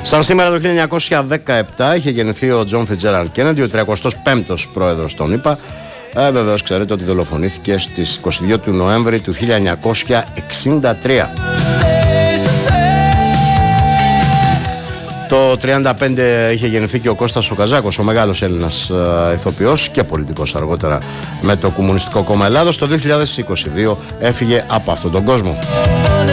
Σαν σήμερα το 1917 είχε γεννηθεί ο Τζον Φιτζέραλντ Κέννεντι, ο 35ος πρόεδρος των ΗΠΑ. Βεβαίως ξέρετε ότι δολοφονήθηκε στις 22 του Νοέμβρη του 1963. Το 1935 είχε γεννηθεί και ο Κώστας ο Καζάκος, ο μεγάλος Έλληνας ηθοποιός και πολιτικός αργότερα με το Κομμουνιστικό Κόμμα Ελλάδος. Το 2022 έφυγε από αυτόν τον κόσμο.